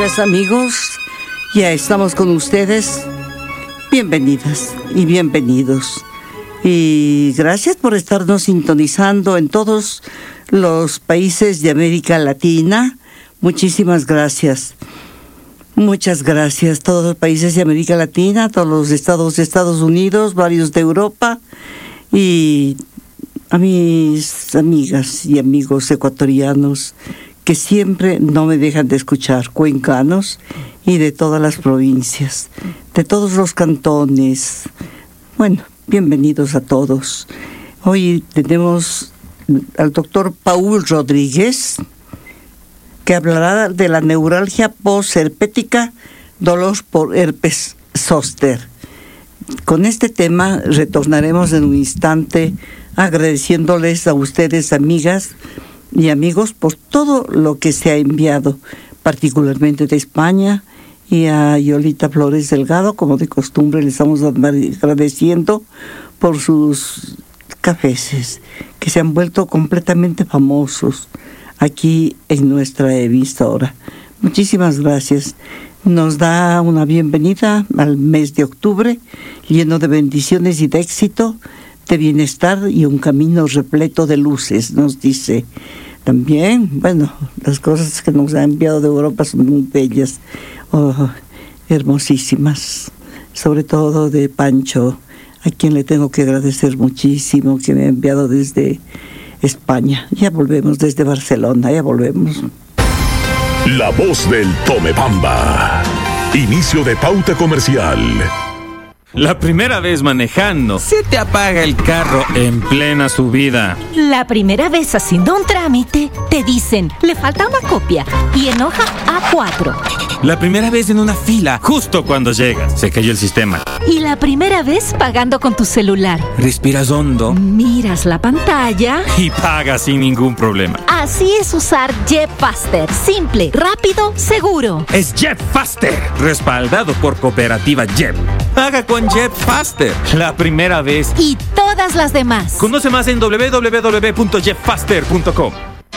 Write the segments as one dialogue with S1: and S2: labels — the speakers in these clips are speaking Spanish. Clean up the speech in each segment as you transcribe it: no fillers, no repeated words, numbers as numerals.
S1: amigas, amigos, ya estamos con ustedes. Bienvenidas y bienvenidos. Y gracias por estarnos sintonizando en todos los países de América Latina. Muchísimas gracias. Muchas gracias. Todos los países de América Latina, todos los estados de Estados Unidos, varios de Europa y a mis amigas y amigos ecuatorianos que siempre no me dejan de escuchar, cuencanos y de todas las provincias, de todos los cantones. Bueno, bienvenidos a todos. Hoy tenemos al doctor Paul Rodríguez, que hablará de la neuralgia postherpética, dolor por herpes zóster. Con este tema retornaremos en un instante, agradeciéndoles a ustedes, amigas y amigos, por todo lo que se ha enviado, particularmente de España, y a Yolita Flores Delgado, como de costumbre, le estamos agradeciendo por sus cafés, que se han vuelto completamente famosos aquí en nuestra emisora. Muchísimas gracias. Nos da una bienvenida al mes de octubre, lleno de bendiciones y de éxito, de bienestar y un camino repleto de luces, nos dice. También, bueno, las cosas que nos ha enviado de Europa son muy bellas, hermosísimas, sobre todo de Pancho, a quien le tengo que agradecer muchísimo, que me ha enviado desde España. Ya volvemos desde Barcelona, ya volvemos.
S2: La voz del Tomebamba. Inicio de pauta comercial.
S3: La primera vez manejando, se te apaga el carro en plena subida.
S4: La primera vez haciendo un trámite, te dicen, le falta una copia y en hoja A4.
S3: La primera vez en una fila, justo cuando llegas, se cayó el sistema.
S4: Y la primera vez pagando con tu celular.
S3: Respiras hondo,
S4: miras la pantalla
S3: y pagas sin ningún problema.
S4: Así es usar JetFaster. Simple, rápido, seguro.
S3: Es JetFaster, respaldado por Cooperativa Jet. Paga con JetFaster, la primera vez
S4: y todas las demás.
S3: Conoce más en www.jetfaster.com.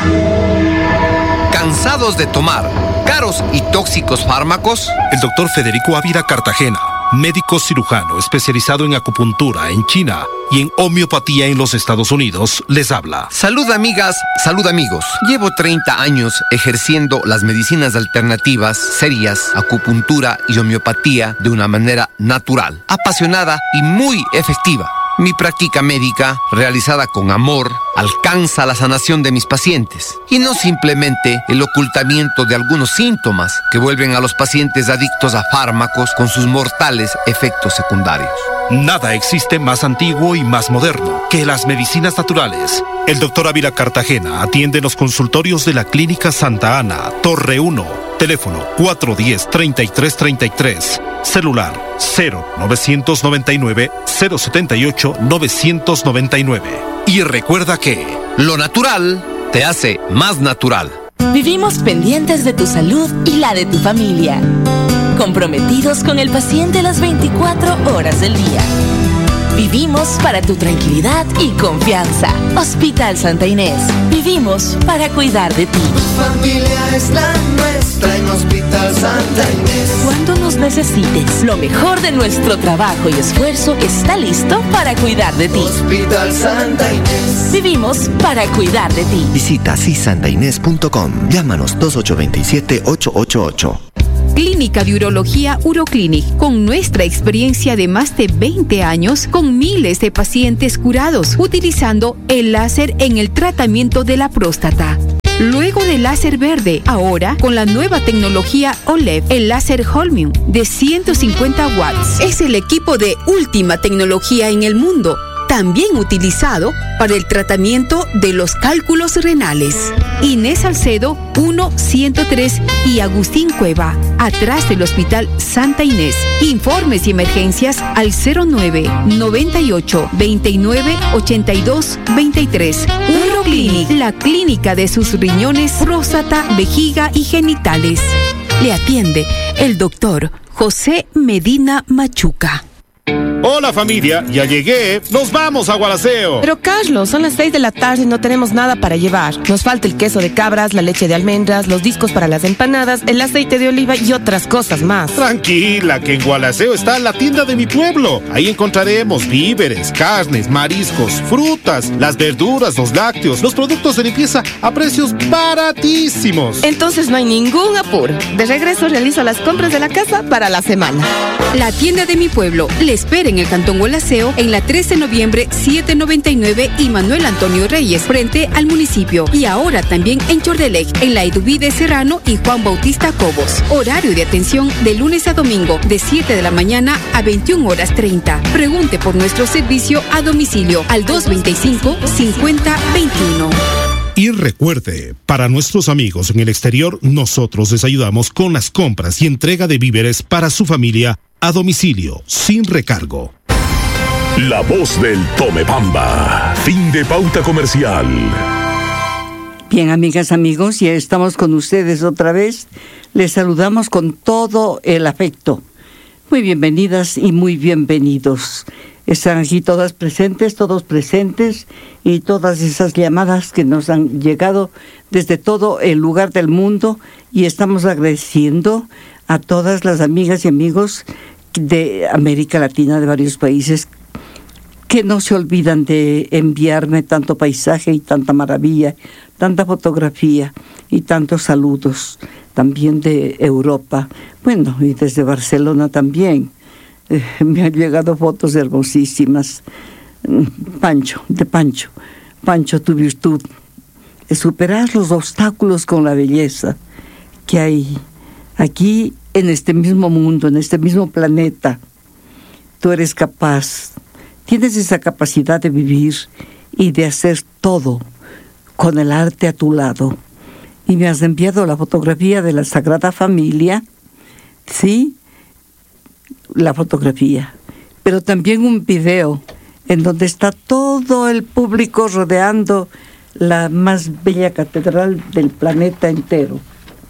S5: ¿Cansados de tomar caros y tóxicos fármacos?
S6: El doctor Federico Ávila Cartagena, médico cirujano especializado en acupuntura en China y en homeopatía en los Estados Unidos, les habla.
S5: Salud, amigas, salud, amigos. Llevo 30 años ejerciendo las medicinas alternativas, serias, acupuntura y homeopatía de una manera natural, apasionada y muy efectiva. Mi práctica médica, realizada con amor, alcanza la sanación de mis pacientes y no simplemente el ocultamiento de algunos síntomas que vuelven a los pacientes adictos a fármacos con sus mortales efectos secundarios.
S6: Nada existe más antiguo y más moderno que las medicinas naturales. El doctor Ávila Cartagena atiende en los consultorios de la Clínica Santa Ana, Torre 1, teléfono 410-3333, celular 0999-078-999. Y recuerda que
S5: lo natural te hace más natural.
S7: Vivimos pendientes de tu salud y la de tu familia, comprometidos con el paciente las 24 horas del día. Vivimos para tu tranquilidad y confianza. Hospital Santa Inés. Vivimos para cuidar de ti.
S8: Tu familia es la nuestra en Hospital Santa Inés.
S7: Cuando nos necesites, lo mejor de nuestro trabajo y esfuerzo está listo para cuidar de ti.
S8: Hospital Santa Inés.
S7: Vivimos para cuidar de ti.
S9: Visita sisantainés.com. Llámanos 2827-888.
S10: Clínica de Urología Uroclinic, con nuestra experiencia de más de 20 años, con miles de pacientes curados, utilizando el láser en el tratamiento de la próstata. Luego del láser verde, ahora con la nueva tecnología OLED, el láser Holmium de 150 watts. Es el equipo de última tecnología en el mundo, también utilizado para el tratamiento de los cálculos renales. Inés Salcedo 1-103 y Agustín Cueva, atrás del Hospital Santa Inés. Informes y emergencias al 09-98-29-82-23. Uroclinic, la clínica de sus riñones, próstata, vejiga y genitales. Le atiende el doctor José Medina Machuca.
S6: Hola familia, ya llegué. Nos vamos a Gualaceo.
S11: Pero Carlos, son las 6 de la tarde y no tenemos nada para llevar. Nos falta el queso de cabras, la leche de almendras, los discos para las empanadas, el aceite de oliva y otras cosas más.
S6: Tranquila, que en Gualaceo está la tienda de mi pueblo. Ahí encontraremos víveres, carnes, mariscos, frutas, las verduras, los lácteos, los productos de limpieza a precios baratísimos.
S11: Entonces no hay ningún apuro. De regreso realizo las compras de la casa para la semana.
S10: La tienda de mi pueblo le espera en el Cantón Gualaceo en la 13 de noviembre 799 y Manuel Antonio Reyes frente al municipio. Y ahora también en Chordelec, en la Eduvide Serrano y Juan Bautista Cobos. Horario de atención de lunes a domingo de 7 de la mañana a 21:30. Pregunte por nuestro servicio a domicilio al 225-5021.
S6: Y recuerde, para nuestros amigos en el exterior, nosotros les ayudamos con las compras y entrega de víveres para su familia a domicilio, sin recargo.
S2: La voz del Tomebamba. Fin de pauta comercial.
S1: Bien, amigas, amigos, ya estamos con ustedes otra vez. Les saludamos con todo el afecto. Muy bienvenidas y muy bienvenidos. Están aquí todas presentes, todos presentes, y todas esas llamadas que nos han llegado desde todo el lugar del mundo, y estamos agradeciendo a todas las amigas y amigos de América Latina, de varios países, que no se olvidan de enviarme tanto paisaje y tanta maravilla, tanta fotografía y tantos saludos, también de Europa, bueno, y desde Barcelona también. Me han llegado fotos hermosísimas. Pancho, tu virtud es superar los obstáculos con la belleza que hay aquí en este mismo mundo, en este mismo planeta. Tú eres capaz, tienes esa capacidad de vivir y de hacer todo con el arte a tu lado. Y me has enviado la fotografía de la Sagrada Familia, ¿sí? La fotografía, pero también un video en donde está todo el público rodeando la más bella catedral del planeta entero,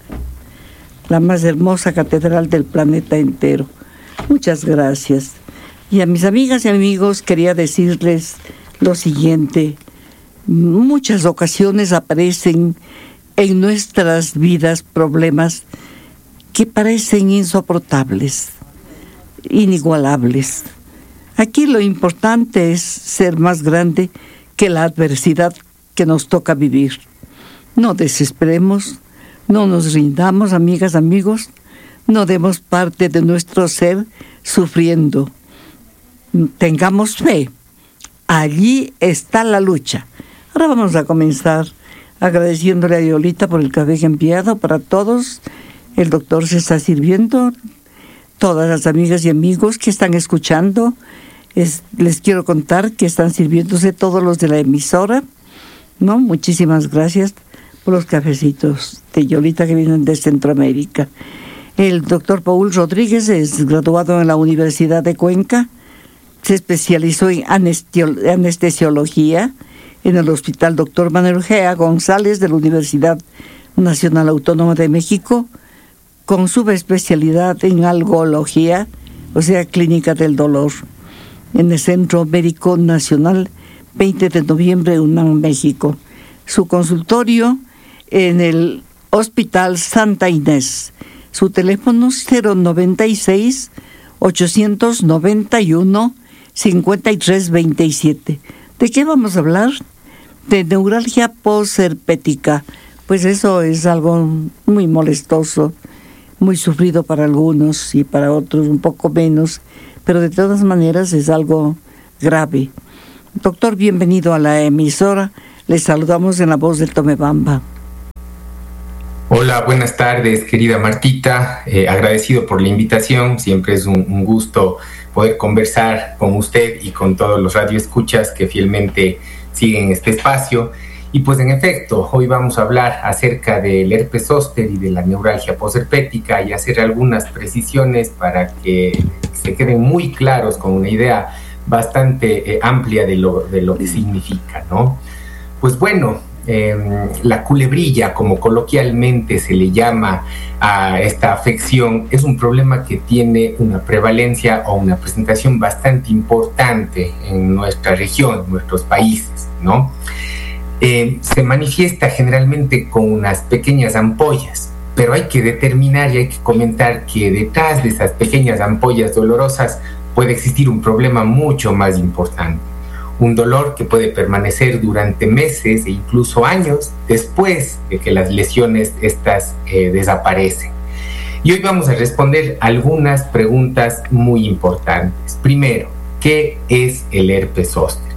S1: la más hermosa catedral del planeta entero. Muchas gracias. Y a mis amigas y amigos quería decirles lo siguiente: muchas ocasiones aparecen en nuestras vidas problemas que parecen insoportables, inigualables. Aquí lo importante es ser más grande que la adversidad que nos toca vivir. No desesperemos, no nos rindamos, amigas, amigos, no demos parte de nuestro ser sufriendo. Tengamos fe. Allí está la lucha. Ahora vamos a comenzar agradeciéndole a Yolita por el café enviado para todos. El doctor se está sirviendo. Todas las amigas y amigos que están escuchando, les quiero contar que están sirviéndose todos los de la emisora, ¿no? Muchísimas gracias por los cafecitos de Yolita que vienen de Centroamérica. El doctor Paul Rodríguez es graduado en la Universidad de Cuenca, se especializó en anestesiología en el Hospital Dr. Manuel Gea González de la Universidad Nacional Autónoma de México, con subespecialidad en algología, o sea, clínica del dolor, en el Centro Médico Nacional 20 de noviembre, UNAM, México. Su consultorio en el Hospital Santa Inés. Su teléfono 096-891-5327. ¿De qué vamos a hablar? De neuralgia posherpética. Pues eso es algo muy molestoso, muy sufrido para algunos y para otros un poco menos, pero de todas maneras es algo grave. Doctor, bienvenido a la emisora. Les saludamos en la voz del Tomebamba.
S12: Hola, buenas tardes, querida Martita. Agradecido por la invitación. Siempre es un gusto poder conversar con usted y con todos los radioescuchas que fielmente siguen este espacio. Y pues en efecto, hoy vamos a hablar acerca del herpes zóster y de la neuralgia posherpética y hacer algunas precisiones para que se queden muy claros con una idea bastante amplia de lo que significa, ¿no? Pues bueno, la culebrilla, como coloquialmente se le llama a esta afección, es un problema que tiene una prevalencia o una presentación bastante importante en nuestra región, en nuestros países, ¿no? Se manifiesta generalmente con unas pequeñas ampollas, pero hay que determinar y hay que comentar que detrás de esas pequeñas ampollas dolorosas puede existir un problema mucho más importante. Un dolor que puede permanecer durante meses e incluso años después de que las lesiones estas desaparecen. Y hoy vamos a responder algunas preguntas muy importantes. Primero, ¿qué es el herpes zóster?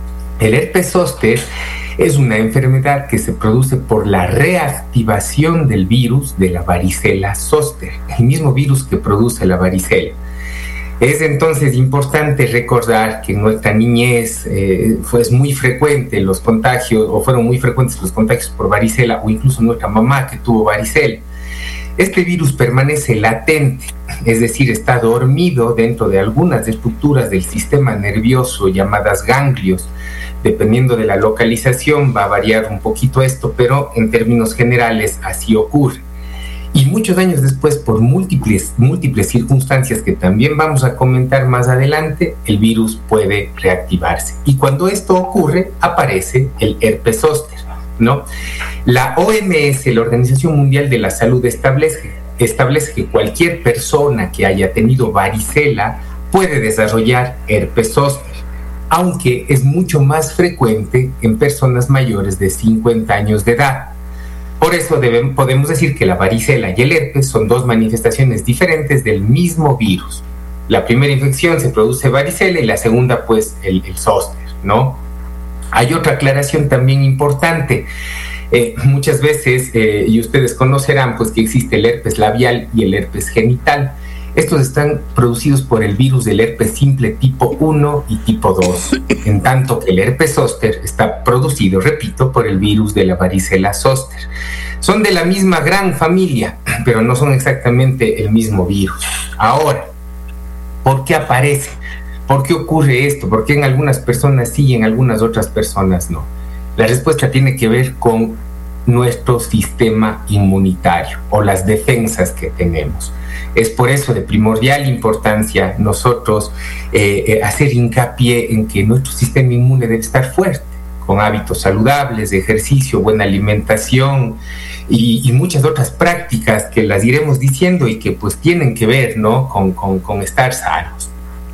S12: El herpes zóster es una enfermedad que se produce por la reactivación del virus de la varicela zóster, el mismo virus que produce la varicela. Es entonces importante recordar que en nuestra niñez fue muy frecuente los contagios, o fueron muy frecuentes los contagios por varicela, o incluso nuestra mamá que tuvo varicela. Este virus permanece latente, es decir, está dormido dentro de algunas estructuras del sistema nervioso llamadas ganglios. Dependiendo de la localización va a variar un poquito esto, pero en términos generales así ocurre. Y muchos años después, por múltiples circunstancias que también vamos a comentar más adelante, el virus puede reactivarse. Y cuando esto ocurre, aparece el herpes zóster, ¿no? La OMS, la Organización Mundial de la Salud, establece que cualquier persona que haya tenido varicela puede desarrollar herpes zóster, aunque es mucho más frecuente en personas mayores de 50 años de edad. Por eso podemos decir que la varicela y el herpes son dos manifestaciones diferentes del mismo virus. La primera infección se produce varicela y la segunda, pues, el zóster, ¿no? Hay otra aclaración también importante. Muchas veces, y ustedes conocerán, pues, que existe el herpes labial y el herpes genital. Estos están producidos por el virus del herpes simple tipo 1 y tipo 2, en tanto que el herpes zóster está producido, repito, por el virus de la varicela zóster. Son de la misma gran familia, pero no son exactamente el mismo virus. Ahora, ¿por qué aparece? ¿Por qué ocurre esto? ¿Por qué en algunas personas sí y en algunas otras personas no? La respuesta tiene que ver con nuestro sistema inmunitario o las defensas que tenemos. Es por eso de primordial importancia nosotros hacer hincapié en que nuestro sistema inmune debe estar fuerte, con hábitos saludables, de ejercicio, buena alimentación y muchas otras prácticas que las iremos diciendo y que pues tienen que ver, ¿no?, con estar sanos.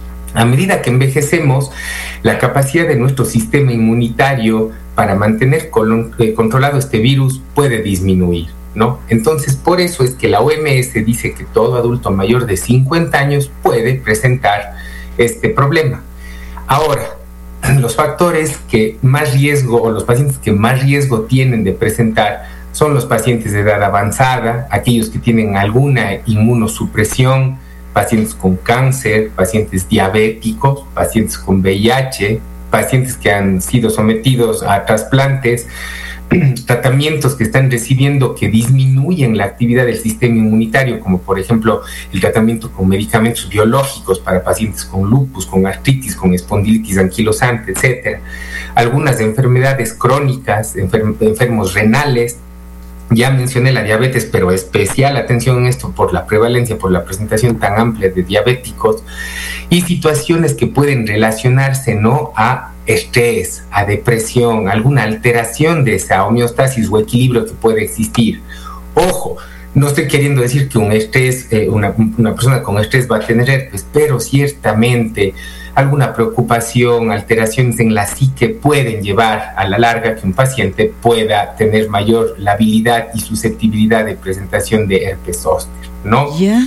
S12: A medida que envejecemos, la capacidad de nuestro sistema inmunitario para mantener controlado este virus puede disminuir, ¿no? Entonces, por eso es que la OMS dice que todo adulto mayor de 50 años puede presentar este problema. Ahora, los factores que más riesgo, o los pacientes que más riesgo tienen de presentar, son los pacientes de edad avanzada, aquellos que tienen alguna inmunosupresión, pacientes con cáncer, pacientes diabéticos, pacientes con VIH, pacientes que han sido sometidos a trasplantes, tratamientos que están recibiendo que disminuyen la actividad del sistema inmunitario, como por ejemplo el tratamiento con medicamentos biológicos para pacientes con lupus, con artritis, con espondilitis anquilosante, etc. Algunas enfermedades crónicas, enfermos renales. Ya mencioné la diabetes, pero especial atención en esto por la prevalencia, por la presentación tan amplia de diabéticos y situaciones que pueden relacionarse, ¿no?, a estrés, a depresión, alguna alteración de esa homeostasis o equilibrio que puede existir. Ojo, no estoy queriendo decir que un estrés, una persona con estrés va a tener herpes, pero ciertamente alguna preocupación, alteraciones en la psique pueden llevar a la larga que un paciente pueda tener mayor labilidad y susceptibilidad de presentación de herpes zóster, ¿no? Yeah.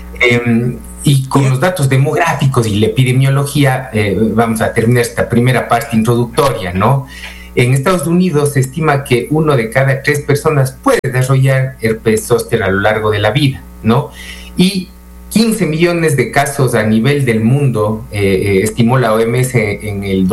S12: Y con los datos demográficos y la epidemiología vamos a terminar esta primera parte introductoria, ¿no? En Estados Unidos se estima que 1 de cada 3 personas puede desarrollar herpes zóster a lo largo de la vida, ¿no? Y 15 millones de casos a nivel del mundo, estimó la OMS en el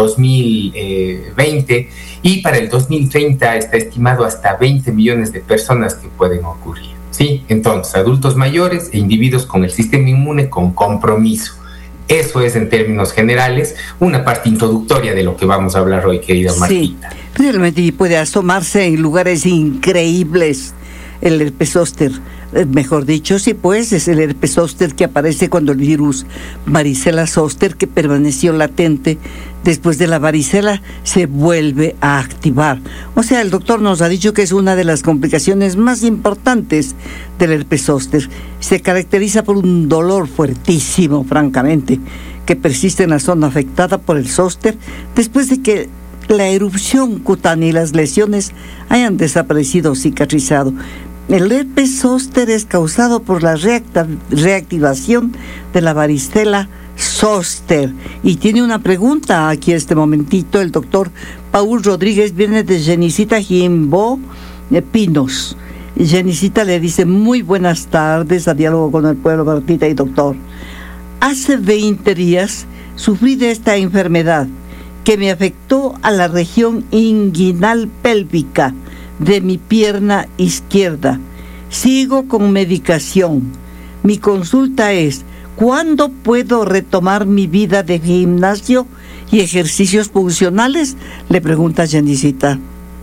S12: 2020, y para el 2030 está estimado hasta 20 millones de personas que pueden ocurrir, ¿sí? Entonces, adultos mayores e individuos con el sistema inmune con compromiso. Eso es, en términos generales, una parte introductoria de lo que vamos a hablar hoy, querida Martita.
S1: Sí, realmente puede asomarse en lugares increíbles el herpes zóster. Mejor dicho, sí, pues es el herpes zóster que aparece cuando el virus varicela zóster, que permaneció latente después de la varicela, se vuelve a activar. O sea, el doctor nos ha dicho que es una de las complicaciones más importantes del herpes zóster. Se caracteriza por un dolor fuertísimo, francamente, que persiste en la zona afectada por el zóster después de que la erupción cutánea y las lesiones hayan desaparecido o cicatrizado. El herpes zóster es causado por la reactivación de la varicela zóster. Y tiene una pregunta aquí en este momentito. El doctor Paul Rodríguez viene de Genicita Jimbo Pinos. Genicita le dice: muy buenas tardes a Diálogo con el Pueblo, Martita y doctor. Hace 20 días sufrí de esta enfermedad que me afectó a la región inguinal pélvica de mi pierna izquierda. Sigo con medicación. Mi consulta es: ¿cuándo puedo retomar mi vida de gimnasio y ejercicios funcionales? Le pregunta Jenicita.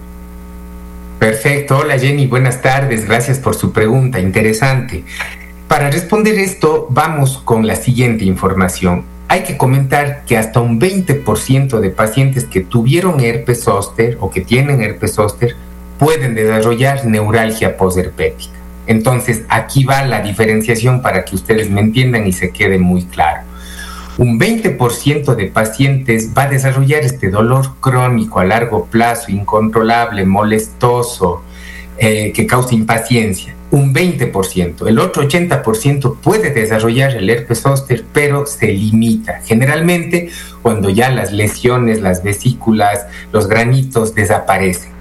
S12: Perfecto. Hola Jenny, buenas tardes. Gracias por su pregunta, interesante. Para responder esto, vamos con la siguiente información. Hay que comentar que hasta un 20% de pacientes que tuvieron herpes zóster o que tienen herpes zóster pueden desarrollar neuralgia posherpética. Entonces, aquí va la diferenciación para que ustedes me entiendan y se quede muy claro. Un 20% de pacientes va a desarrollar este dolor crónico a largo plazo, incontrolable, molestoso, que causa impaciencia. Un 20%. El otro 80% puede desarrollar el herpes zóster, pero se limita. Generalmente, cuando ya las lesiones, las vesículas, los granitos desaparecen.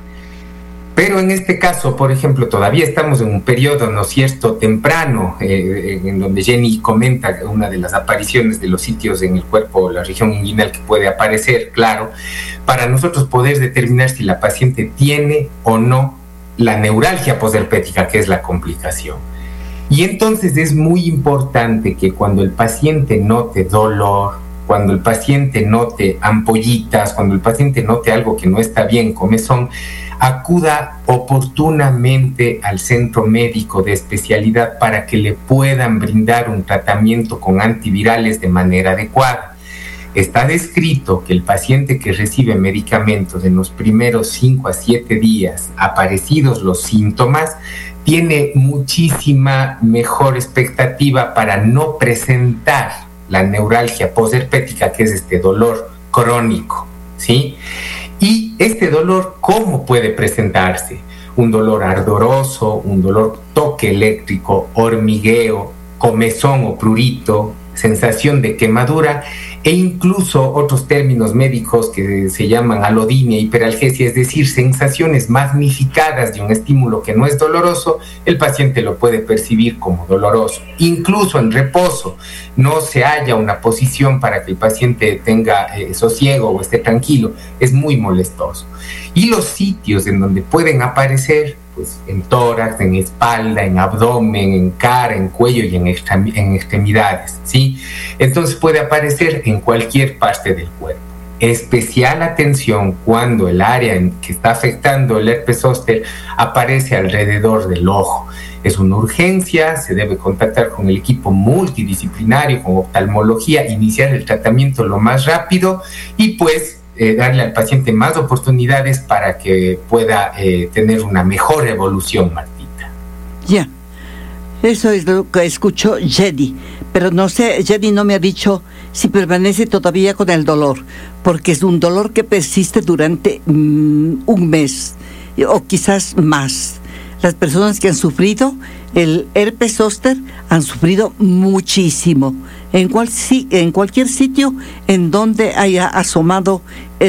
S12: Pero en este caso, por ejemplo, todavía estamos en un periodo, ¿no es cierto?, temprano, en donde Jenny comenta una de las apariciones de los sitios en el cuerpo, la región inguinal que puede aparecer, claro, para nosotros poder determinar si la paciente tiene o no la neuralgia posherpética, que es la complicación. Y entonces es muy importante que cuando el paciente note dolor, cuando el paciente note ampollitas, cuando el paciente note algo que no está bien, comezón, acuda oportunamente al centro médico de especialidad para que le puedan brindar un tratamiento con antivirales de manera adecuada. Está descrito que el paciente que recibe medicamentos en los primeros 5 a 7 días, aparecidos los síntomas, tiene muchísima mejor expectativa para no presentar la neuralgia posherpética, que es este dolor crónico, ¿sí? Y este dolor, ¿cómo puede presentarse? Un dolor ardoroso, un dolor toque eléctrico, hormigueo, comezón o prurito, sensación de quemadura e incluso otros términos médicos que se llaman alodinia, hiperalgesia, es decir, sensaciones magnificadas de un estímulo que no es doloroso, el paciente lo puede percibir como doloroso. Incluso en reposo no se halla una posición para que el paciente tenga sosiego o esté tranquilo, es muy molestoso. Y los sitios en donde pueden aparecer, pues en tórax, en espalda, en abdomen, en cara, en cuello y en extremidades, ¿sí? Entonces puede aparecer en cualquier parte del cuerpo. Especial atención cuando el área que está afectando el herpes zóster aparece alrededor del ojo. Es una urgencia, se debe contactar con el equipo multidisciplinario, con oftalmología, iniciar el tratamiento lo más rápido y pues darle al paciente más oportunidades para que pueda tener una mejor evolución, Martita.
S1: Ya, eso es lo que escuchó Jenny, pero no sé, Jenny no me ha dicho si permanece todavía con el dolor, porque es un dolor que persiste durante un mes o quizás más. Las personas que han sufrido el herpes zóster han sufrido muchísimo. En cualquier sitio en donde haya asomado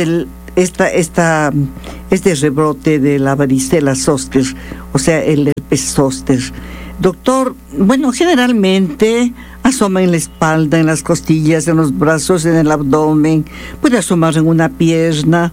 S1: este rebrote de la varicela zóster, o sea, el herpes zóster. Doctor, bueno, generalmente asoma en la espalda, en las costillas, en los brazos, en el abdomen, puede asomar en una pierna.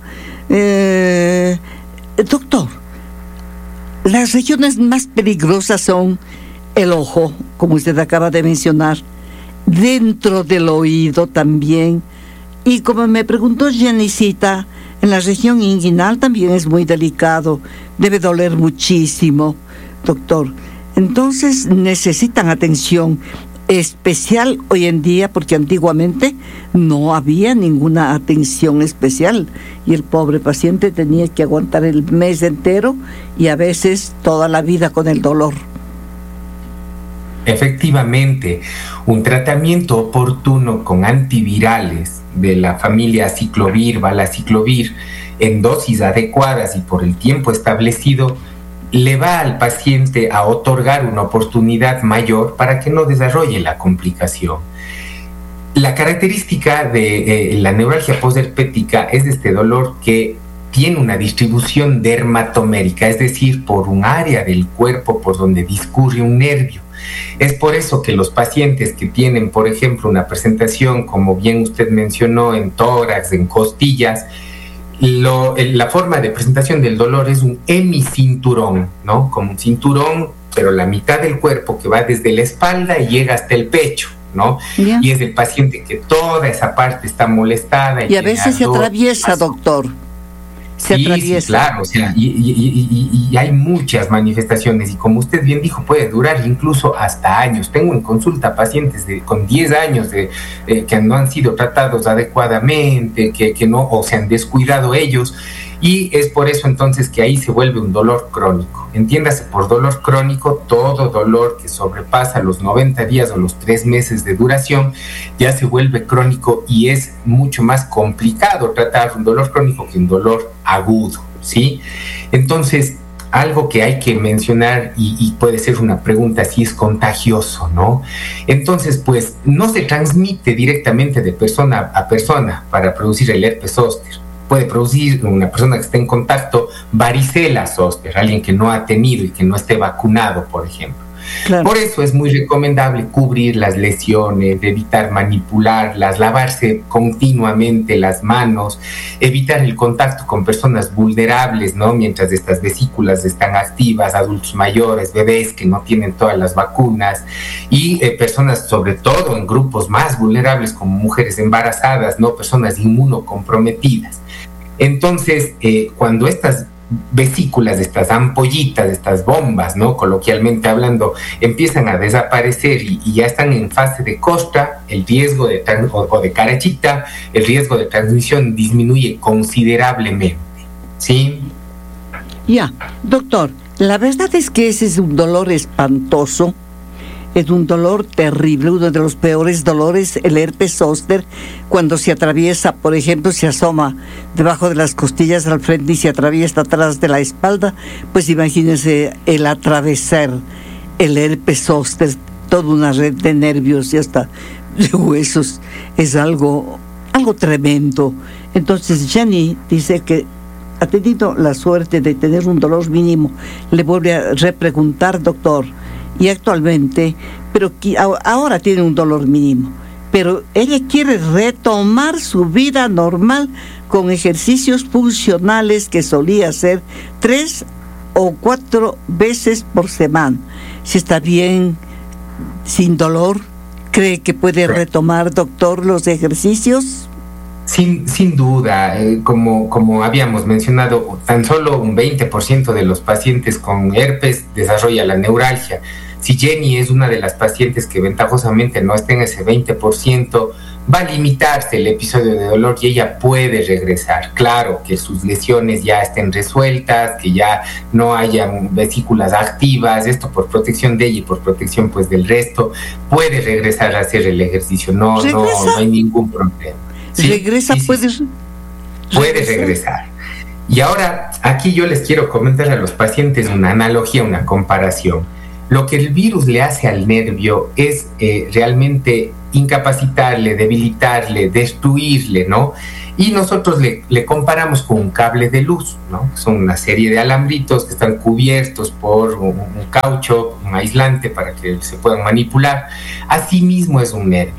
S1: Doctor, las regiones más peligrosas son el ojo, como usted acaba de mencionar, dentro del oído también. Y como me preguntó Jennycita, en la región inguinal también es muy delicado, debe doler muchísimo, doctor. Entonces necesitan atención especial hoy en día, porque antiguamente no había ninguna atención especial y el pobre paciente tenía que aguantar el mes entero y a veces toda la vida con el dolor.
S12: Efectivamente, un tratamiento oportuno con antivirales de la familia aciclovir, valaciclovir, en dosis adecuadas y por el tiempo establecido, le va al paciente a otorgar una oportunidad mayor para que no desarrolle la complicación. La característica de la neuralgia posherpética es este dolor que tiene una distribución dermatomérica, es decir, por un área del cuerpo por donde discurre un nervio. Es por eso que los pacientes que tienen, por ejemplo, una presentación, como bien usted mencionó, en tórax, en costillas, la forma de presentación del dolor es un hemicinturón, ¿no? Como un cinturón, pero la mitad del cuerpo que va desde la espalda y llega hasta el pecho, ¿no? Bien. Y es el paciente que toda esa parte está molestada.
S1: Y a veces se atraviesa, doctor. Se atraviesa.
S12: Sí, claro, o sea, y hay muchas manifestaciones y como usted bien dijo, puede durar incluso hasta años. Tengo en consulta pacientes con 10 años que no han sido tratados adecuadamente, que no, o se han descuidado ellos, y es por eso entonces que ahí se vuelve un dolor crónico. Entiéndase por dolor crónico todo dolor que sobrepasa los 90 días o los 3 meses de duración, ya se vuelve crónico y es mucho más complicado tratar un dolor crónico que un dolor agudo, ¿sí? Entonces, algo que hay que mencionar y puede ser una pregunta si es contagioso, ¿no? Entonces, pues, no se transmite directamente de persona a persona para producir el herpes zóster. Puede producir una persona que esté en contacto varicela zóster, alguien que no ha tenido y que no esté vacunado, por ejemplo. Claro. Por eso es muy recomendable cubrir las lesiones, evitar manipularlas, lavarse continuamente las manos, evitar el contacto con personas vulnerables, ¿no? Mientras estas vesículas están activas, adultos mayores, bebés que no tienen todas las vacunas y personas sobre todo en grupos más vulnerables como mujeres embarazadas, ¿no? Personas inmunocomprometidas. Entonces, cuando estas vesículas, estas ampollitas, estas bombas, ¿no? Coloquialmente hablando, empiezan a desaparecer y ya están en fase de costra, el riesgo de o de carachita, el riesgo de transmisión disminuye considerablemente, ¿sí?
S1: Ya, doctor, la verdad es que ese es un dolor espantoso. Es un dolor terrible, uno de los peores dolores, el herpes zóster, cuando se atraviesa, por ejemplo, se asoma debajo de las costillas al frente y se atraviesa atrás de la espalda, pues imagínense el atravesar el herpes zóster, toda una red de nervios y hasta de huesos, es algo tremendo. Entonces Jenny dice que ha tenido la suerte de tener un dolor mínimo. Le vuelve a repreguntar, doctor, y actualmente, pero ahora tiene un dolor mínimo, pero ella quiere retomar su vida normal con ejercicios funcionales que solía hacer 3 o 4 veces por semana. Si está bien, sin dolor, ¿cree que puede retomar, doctor, los ejercicios?
S12: Sin duda, como habíamos mencionado, tan solo un 20% de los pacientes con herpes desarrolla la neuralgia. Si Jenny es una de las pacientes que ventajosamente no está en ese 20%, va a limitarse el episodio de dolor y ella puede regresar. Claro, que sus lesiones ya estén resueltas, que ya no hayan vesículas activas, esto por protección de ella y por protección pues del resto, puede regresar a hacer el ejercicio, no hay ningún problema.
S1: ¿Sí? ¿Regresa? Sí,
S12: puede regresar. Y ahora, aquí yo les quiero comentar a los pacientes una analogía, una comparación. Lo que el virus le hace al nervio es realmente incapacitarle, debilitarle, destruirle, ¿no? Y nosotros le comparamos con un cable de luz, ¿no? Son una serie de alambritos que están cubiertos por un caucho, un aislante para que se puedan manipular. Asimismo es un nervio.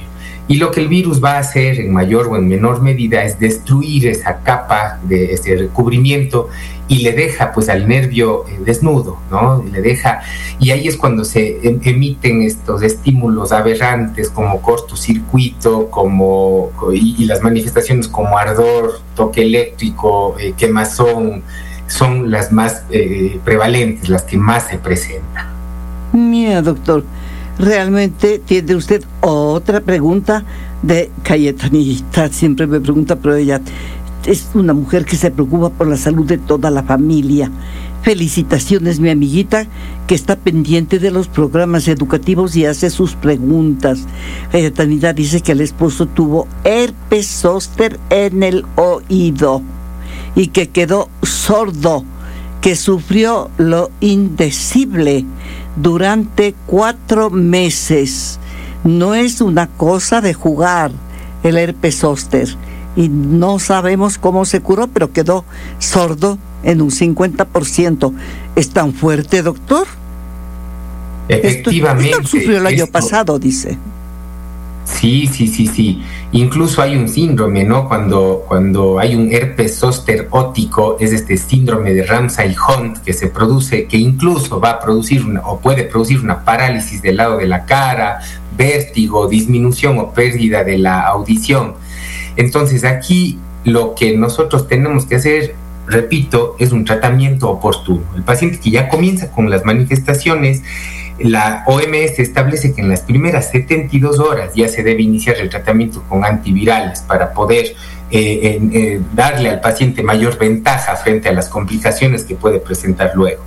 S12: Y lo que el virus va a hacer en mayor o en menor medida es destruir esa capa de ese recubrimiento y le deja pues al nervio desnudo, ¿no? Y ahí es cuando se emiten estos estímulos aberrantes como cortocircuito, y las manifestaciones como ardor, toque eléctrico, quemazón, son las más prevalentes, las que más se presentan.
S1: Mira, doctor, realmente tiene usted otra pregunta de Cayetanita. Siempre me pregunta, pero ella es una mujer que se preocupa por la salud de toda la familia. Felicitaciones, mi amiguita, que está pendiente de los programas educativos y hace sus preguntas. Cayetanita dice que el esposo tuvo herpes zóster en el oído y que quedó sordo, que sufrió lo indecible durante 4 meses. No es una cosa de jugar el herpes zóster, y no sabemos cómo se curó, pero quedó sordo en un 50%. ¿Es tan fuerte, doctor?
S12: Efectivamente.
S1: Esto sufrió el año pasado, dice.
S12: Sí. Incluso hay un síndrome, ¿no? Cuando hay un herpes zóster ótico, es este síndrome de Ramsay-Hunt que se produce, que incluso va a producir puede producir una parálisis del lado de la cara, vértigo, disminución o pérdida de la audición. Entonces aquí lo que nosotros tenemos que hacer, repito, es un tratamiento oportuno. El paciente que ya comienza con las manifestaciones, la OMS establece que en las primeras 72 horas ya se debe iniciar el tratamiento con antivirales para poder darle al paciente mayor ventaja frente a las complicaciones que puede presentar luego.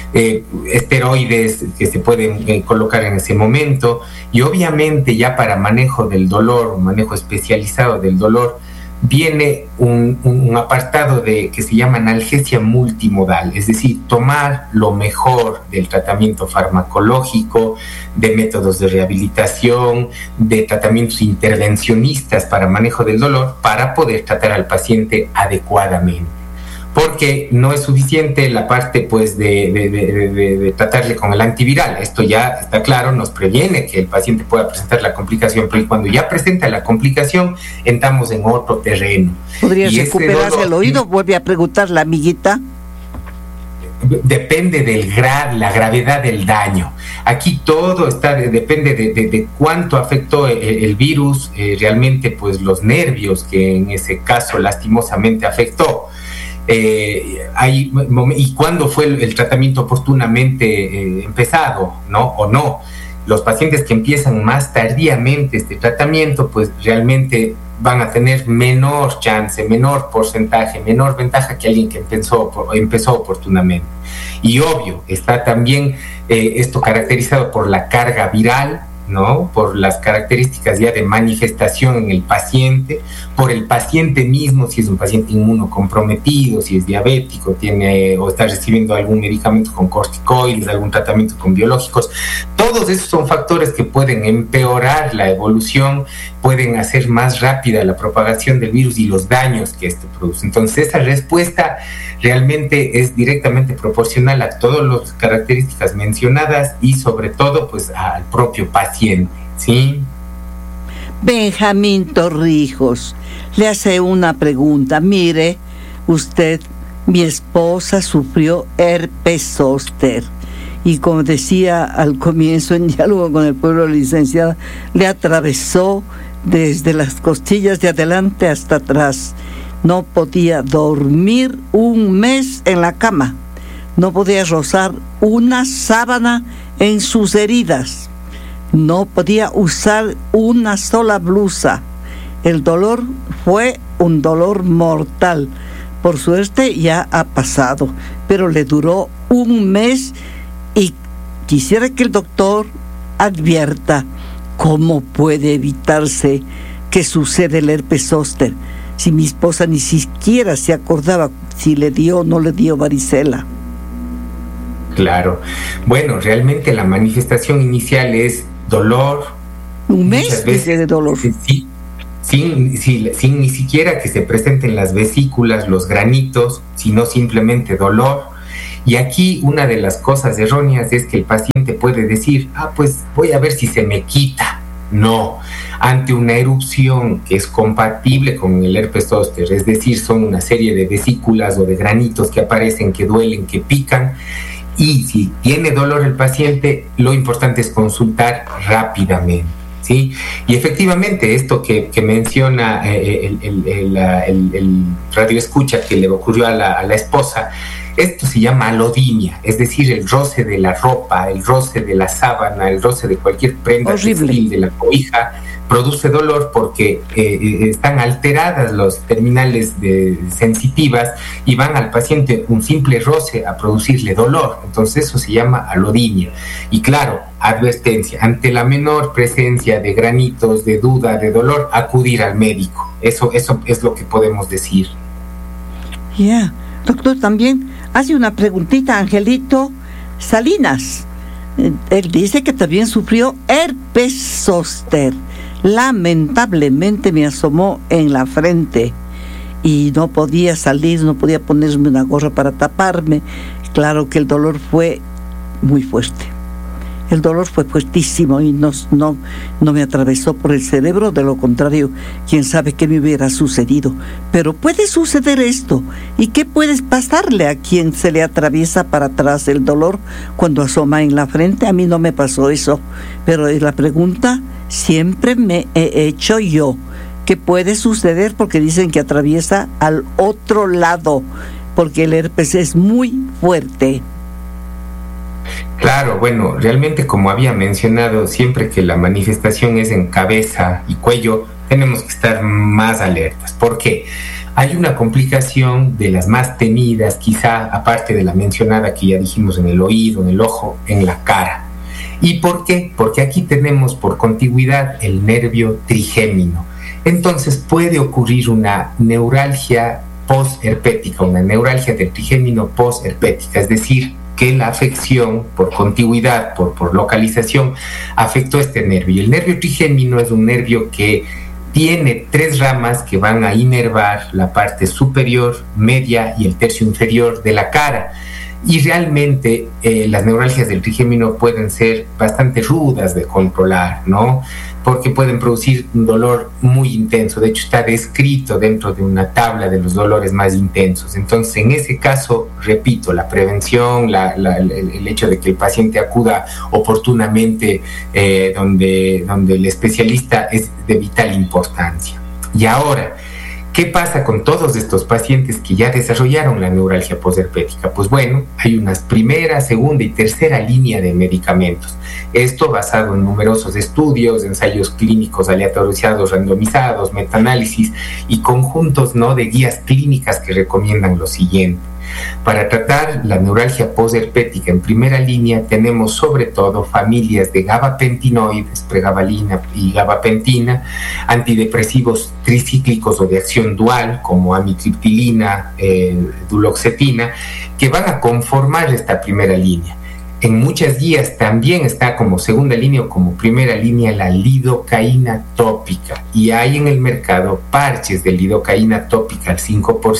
S12: Esteroides que se pueden colocar en ese momento, y obviamente ya para manejo del dolor, manejo especializado del dolor, viene un apartado que se llama analgesia multimodal, es decir, tomar lo mejor del tratamiento farmacológico, de métodos de rehabilitación, de tratamientos intervencionistas para manejo del dolor, para poder tratar al paciente adecuadamente. Porque no es suficiente la parte pues de tratarle con el antiviral. Esto ya está claro, nos previene que el paciente pueda presentar la complicación, pero cuando ya presenta la complicación, entramos en otro terreno.
S1: ¿Podría recuperarse el oído? Vuelve a preguntar la amiguita.
S12: Depende de la gravedad del daño. Aquí todo depende de cuánto afectó el virus, realmente pues los nervios, que en ese caso lastimosamente afectó. Y cuándo fue el tratamiento oportunamente empezado, ¿no? O no. Los pacientes que empiezan más tardíamente este tratamiento, pues realmente van a tener menor chance, menor porcentaje, menor ventaja que alguien que empezó oportunamente. Y obvio, está también esto caracterizado por la carga viral, ¿no? Por las características ya de manifestación en el paciente, por el paciente mismo, si es un paciente inmunocomprometido, si es diabético, o está recibiendo algún medicamento con corticoides, algún tratamiento con biológicos. Todos esos son factores que pueden empeorar la evolución, pueden hacer más rápida la propagación del virus y los daños que esto produce. Entonces, esa respuesta realmente es directamente proporcional a todas las características mencionadas y sobre todo pues al propio paciente, ¿sí?
S1: Benjamín Torrijos le hace una pregunta. Mire, usted, mi esposa sufrió herpes zóster y, como decía al comienzo en diálogo con el pueblo, licenciada, le atravesó desde las costillas de adelante hasta atrás. No podía dormir un mes en la cama, no podía rozar una sábana en sus heridas, no podía usar una sola blusa. El dolor fue un dolor mortal. Por suerte ya ha pasado, pero le duró un mes y quisiera que el doctor advierta cómo puede evitarse que suceda el herpes zóster, si mi esposa ni siquiera se acordaba si le dio o no le dio varicela.
S12: Claro. Bueno, realmente la manifestación inicial es dolor.
S1: Un mes de dolor.
S12: Sí, sin ni siquiera que se presenten las vesículas, los granitos, sino simplemente dolor. Y aquí una de las cosas erróneas es que el paciente puede decir, pues voy a ver si se me quita, No, ante una erupción que es compatible con el herpes zóster, es decir, son una serie de vesículas o de granitos que aparecen, que duelen, que pican, y si tiene dolor el paciente, lo importante es consultar rápidamente, ¿sí? Y efectivamente, esto que menciona el radioescucha que le ocurrió a la esposa, esto se llama alodinia, es decir, el roce de la ropa, el roce de la sábana, el roce de cualquier prenda textil, de la cobija, produce dolor porque están alteradas los terminales sensitivas y van al paciente un simple roce a producirle dolor. Entonces eso se llama alodinia. Y claro, advertencia, ante la menor presencia de granitos, de duda, de dolor, acudir al médico. Eso es lo que podemos decir.
S1: Ya, doctor, también hace una preguntita Angelito Salinas. Él dice que también sufrió herpes zóster. Lamentablemente me asomó en la frente y no podía salir, no podía ponerme una gorra para taparme. Claro que el dolor fue muy fuerte. El dolor fue fuertísimo y no me atravesó por el cerebro, de lo contrario, quién sabe qué me hubiera sucedido. Pero puede suceder esto. ¿Y qué puede pasarle a quien se le atraviesa para atrás el dolor cuando asoma en la frente? A mí no me pasó eso, pero la pregunta siempre me he hecho yo. ¿Qué puede suceder? Porque dicen que atraviesa al otro lado, porque el herpes es muy fuerte.
S12: Claro, bueno, realmente como había mencionado, siempre que la manifestación es en cabeza y cuello, tenemos que estar más alertas. ¿Por qué? Hay una complicación de las más temidas, quizá aparte de la mencionada que ya dijimos en el oído, en el ojo, en la cara. ¿Y por qué? Porque aquí tenemos por contigüidad el nervio trigémino. Entonces puede ocurrir una neuralgia posherpética, una neuralgia del trigémino posherpética, es decir, que la afección por contigüidad, por localización, afectó este nervio. Y el nervio trigémino es un nervio que tiene 3 ramas que van a inervar la parte superior, media y el tercio inferior de la cara. Y realmente las neuralgias del trigémino pueden ser bastante rudas de controlar, ¿no? Porque pueden producir un dolor muy intenso. De hecho, está descrito dentro de una tabla de los dolores más intensos. Entonces, en ese caso, repito, la prevención, el hecho de que el paciente acuda oportunamente donde el especialista es de vital importancia. Y ahora, ¿qué pasa con todos estos pacientes que ya desarrollaron la neuralgia posherpética? Pues bueno, hay unas primera, segunda y tercera línea de medicamentos. Esto basado en numerosos estudios, ensayos clínicos aleatorizados, randomizados, metaanálisis y conjuntos, ¿no?, de guías clínicas que recomiendan lo siguiente. Para tratar la neuralgia posherpética en primera línea tenemos sobre todo familias de gabapentinoides, pregabalina y gabapentina, antidepresivos tricíclicos o de acción dual como amitriptilina, duloxetina, que van a conformar esta primera línea. En muchas guías también está como segunda línea o como primera línea la lidocaína tópica, y hay en el mercado parches de lidocaína tópica al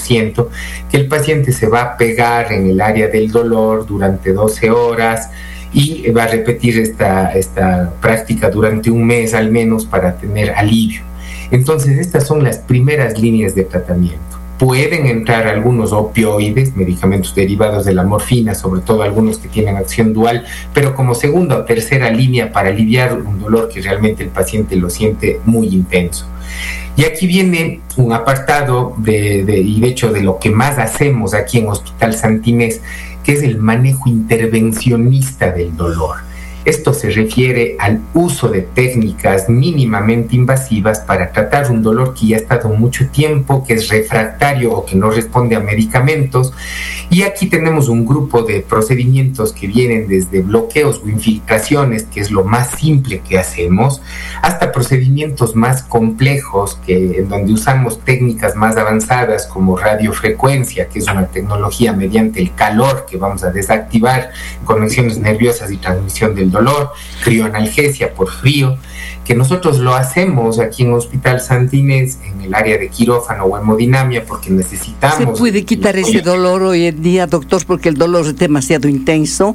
S12: 5% que el paciente se va a pegar en el área del dolor durante 12 horas y va a repetir esta práctica durante un mes al menos para tener alivio. Entonces estas son las primeras líneas de tratamiento. Pueden entrar algunos opioides, medicamentos derivados de la morfina, sobre todo algunos que tienen acción dual, pero como segunda o tercera línea para aliviar un dolor que realmente el paciente lo siente muy intenso. Y aquí viene un apartado y de hecho de lo que más hacemos aquí en Hospital Santa Inés, que es el manejo intervencionista del dolor. Esto se refiere al uso de técnicas mínimamente invasivas para tratar un dolor que ya ha estado mucho tiempo, que es refractario o que no responde a medicamentos. Y aquí tenemos un grupo de procedimientos que vienen desde bloqueos o infiltraciones, que es lo más simple que hacemos, hasta procedimientos más complejos, en donde usamos técnicas más avanzadas como radiofrecuencia, que es una tecnología mediante el calor que vamos a desactivar conexiones nerviosas y transmisión del dolor, crioanalgesia por frío, que nosotros lo hacemos aquí en Hospital Santa Inés en el área de quirófano o hemodinamia porque necesitamos...
S1: ¿Se puede quitar ese dolor hoy en día, doctor, porque el dolor es demasiado intenso?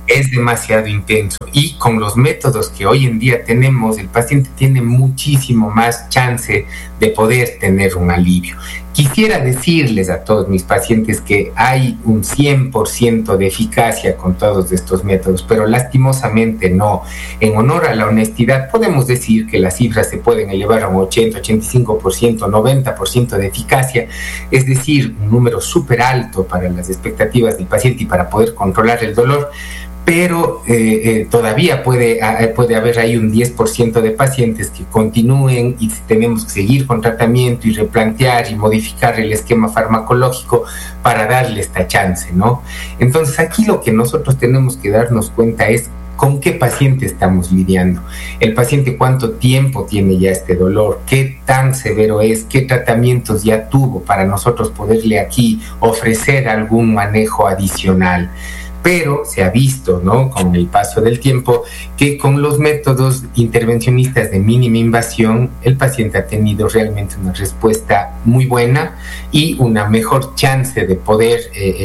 S12: es demasiado intenso, y con los métodos que hoy en día tenemos, el paciente tiene muchísimo más chance de poder tener un alivio. Quisiera decirles a todos mis pacientes que hay un 100% de eficacia con todos estos métodos, pero lastimosamente no. En honor a la honestidad, podemos decir que las cifras se pueden elevar a un 80, 85%, 90% de eficacia, es decir, un número súper alto para las expectativas del paciente y para poder controlar el dolor, pero todavía puede haber ahí un 10% de pacientes que continúen, y tenemos que seguir con tratamiento y replantear y modificar el esquema farmacológico para darle esta chance, ¿no? Entonces aquí lo que nosotros tenemos que darnos cuenta es con qué paciente estamos lidiando. El paciente cuánto tiempo tiene ya este dolor, qué tan severo es, qué tratamientos ya tuvo para nosotros poderle aquí ofrecer algún manejo adicional. Pero se ha visto, ¿no?, con el paso del tiempo, que con los métodos intervencionistas de mínima invasión, el paciente ha tenido realmente una respuesta muy buena y una mejor chance de poder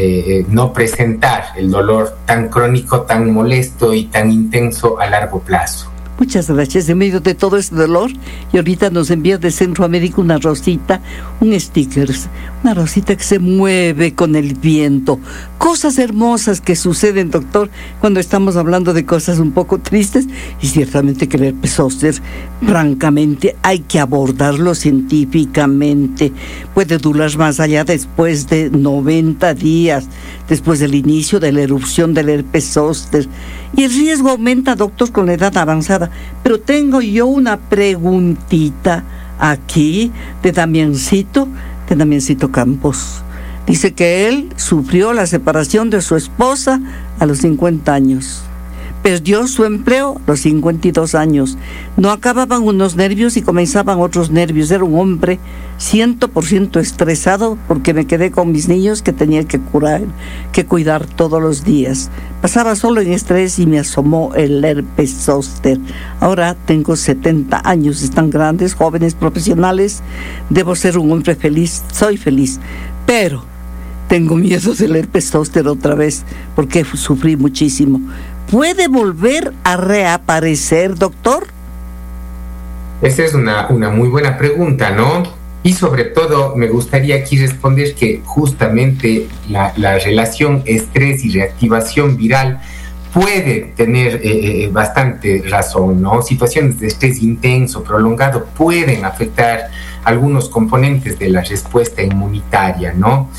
S12: no presentar el dolor tan crónico, tan molesto y tan intenso a largo plazo.
S1: Muchas gracias. En medio de todo este dolor, y ahorita nos envía de Centroamérica una rosita, un sticker, una rosita que se mueve con el viento. Cosas hermosas que suceden, doctor, cuando estamos hablando de cosas un poco tristes, y ciertamente que el herpes zóster, francamente, hay que abordarlo científicamente. Puede durar más allá después de 90 días, después del inicio de la erupción del herpes zóster. Y el riesgo aumenta, doctor, con la edad avanzada. Pero tengo yo una preguntita aquí de Damiancito Campos. Dice que él sufrió la separación de su esposa a los 50 años. Perdió su empleo a los 52 años. No acababan unos nervios y comenzaban otros nervios. Era un hombre 100% estresado porque me quedé con mis niños que tenía que cuidar todos los días. Pasaba solo en estrés y me asomó el herpes zóster. Ahora tengo 70 años. Están grandes, jóvenes, profesionales. Debo ser un hombre feliz. Soy feliz. Pero tengo miedo del herpes zóster otra vez porque sufrí muchísimo. ¿Puede volver a reaparecer, doctor?
S12: Esa es una muy buena pregunta, ¿no? Y sobre todo me gustaría aquí responder que justamente la relación estrés y reactivación viral puede tener bastante razón, ¿no? Situaciones de estrés intenso, prolongado, pueden afectar algunos componentes de la respuesta inmunitaria, ¿no?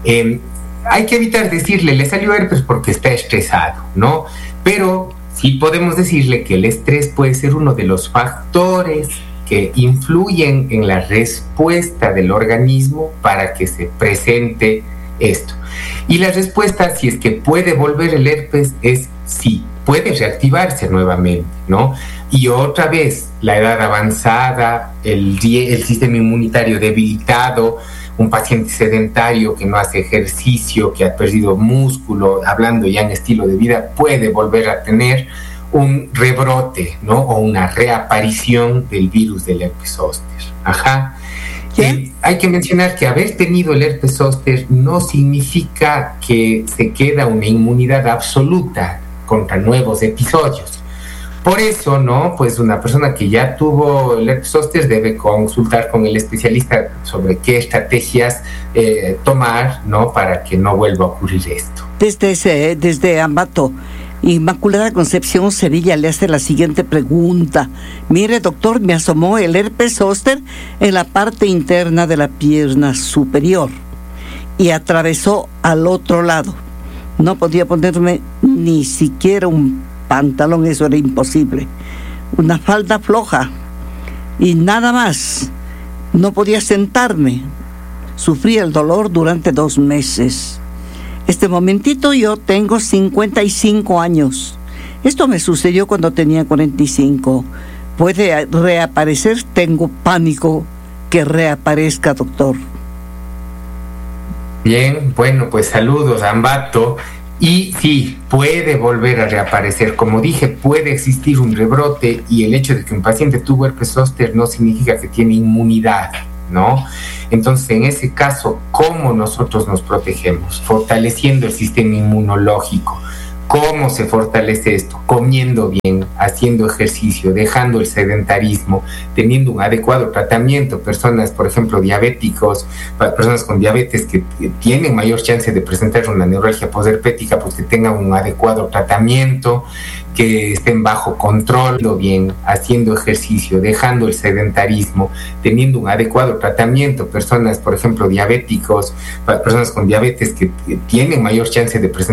S12: Hay que evitar decirle, le salió herpes porque está estresado, ¿no? Pero sí podemos decirle que el estrés puede ser uno de los factores que influyen en la respuesta del organismo para que se presente esto. Y la respuesta, si es que puede volver el herpes, es sí, puede reactivarse nuevamente, ¿no? Y otra vez, la edad avanzada, el sistema inmunitario debilitado, un paciente sedentario que no hace ejercicio, que ha perdido músculo, hablando ya en estilo de vida, puede volver a tener un rebrote, ¿no? O una reaparición del virus del herpes zóster. Ajá. Hay que mencionar que haber tenido el herpes zóster no significa que se queda una inmunidad absoluta contra nuevos episodios. Por eso, ¿no? Pues una persona que ya tuvo el herpes zóster debe consultar con el especialista sobre qué estrategias tomar, ¿no? Para que no vuelva a ocurrir esto.
S1: Desde Ambato, Inmaculada Concepción Sevilla le hace la siguiente pregunta. Mire, doctor, me asomó el herpes zóster en la parte interna de la pierna superior y atravesó al otro lado. No podía ponerme ni siquiera un pantalón, eso era imposible. Una falda floja y nada más. No podía sentarme. Sufrí el dolor durante 2 meses. Este momentito yo tengo 55 años. Esto me sucedió cuando tenía 45. ¿Puede reaparecer? Tengo pánico que reaparezca, doctor.
S12: Bien, bueno, pues saludos a Ambato. Y sí, puede volver a reaparecer. Como dije, puede existir un rebrote, y el hecho de que un paciente tuvo herpes zóster no significa que tiene inmunidad, ¿no? Entonces, en ese caso, ¿cómo nosotros nos protegemos? Fortaleciendo el sistema inmunológico, ¿Cómo se fortalece esto? Comiendo bien, haciendo ejercicio, dejando el sedentarismo, teniendo un adecuado tratamiento. Personas, por ejemplo, diabéticos, personas con diabetes que tienen mayor chance de presentar una neuralgia posherpética, pues que tengan un adecuado tratamiento, que estén bajo control, bien, haciendo ejercicio, dejando el sedentarismo, teniendo un adecuado tratamiento. Personas, por ejemplo, diabéticos, personas con diabetes que tienen mayor chance de presentar